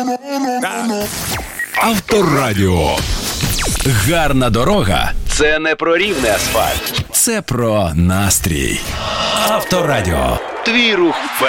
Авторадіо. Гарна дорога – це не про рівний асфальт. Це про настрій. Авторадіо. Твій рух вперед.